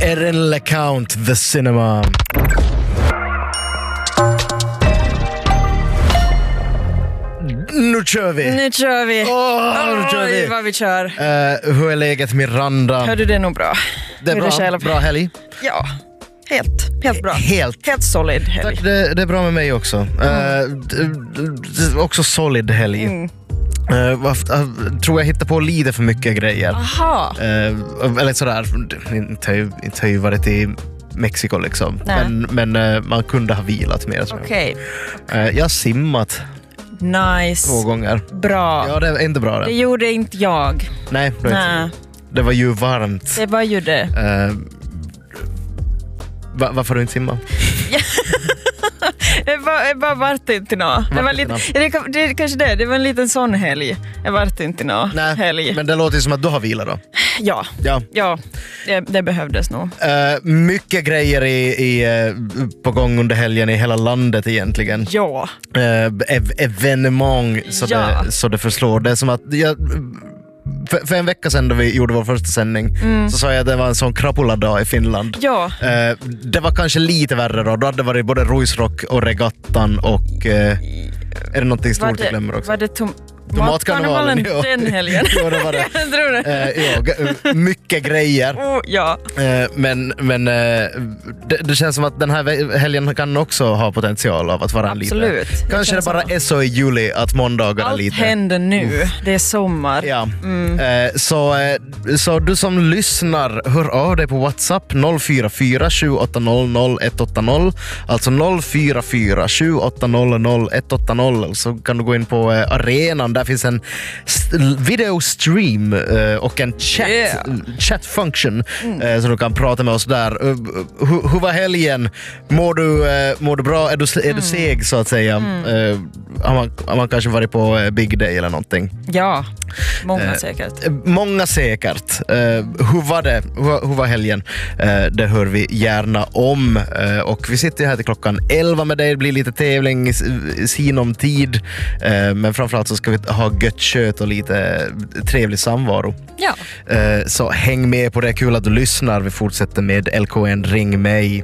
Erin LeCount, The Cinema. Nu kör vi! Nu kör vi! Nu kör vi! Oj, vad vi kör. Hur är läget, Miranda? Hör du, det är nog bra. Det är Hur bra. själv? Bra helg? Ja, helt bra. Helt Solid helg. Tack, det är bra med mig också. Också solid helg. Tror jag hittar på lite för mycket grejer. Aha. Eller sådär, inte har ju varit i Mexiko liksom. Men man kunde ha vilat mer. Okej. Jag har simmat Nice. 2 gånger. Bra. Ja, det är inte bra det. Det gjorde inte jag. Nej, det var ju varmt. Det var ju det. Varför har du inte simmat? Jag bara vart inte nå. Det var lite, det kanske det var en liten sån helg. Jag vart inte nå helg. Men det låter som att du har vilat då. Ja, det behövdes nog. Mycket grejer på gång under helgen i hela landet egentligen. Ja. Evenemang så det förslår. Det är som att för en vecka sedan då vi gjorde vår första sändning så sa jag att det var en sån krapula-dag i Finland. Ja. Det var kanske lite värre då. Då hade det varit både Ruisrock och regattan och är det någonting stort jag glömmer också? Var det Tomatkarnevalen den helgen? Jo, det var det. Jag tror det. Mycket grejer. Ja. Men det känns som att den här helgen kan också ha potential av att vara en lite. Absolut. Kanske det bara är så i juli att måndagar är lite. Allt händer nu. Det är sommar. Ja. Så du som lyssnar, hör av dig på WhatsApp 044 780 180. Alltså 044 780 180. Så kan du gå in på arenan. Där finns en videostream och en chat function så du kan prata med oss där. Hur var helgen? Mår du bra? Är du seg så att säga? Har man kanske varit på Big Day eller någonting? Ja, många säkert. Många säkert. Hur var det? Hur var helgen? Det hör vi gärna om. Och vi sitter här till klockan 11 med dig. Det blir lite tävling sinom tid. Men framförallt så ska vi ha gött kött och lite trevlig samvaro. Ja. Så häng med på det. Kul att du lyssnar. Vi fortsätter med LKN Ring mig.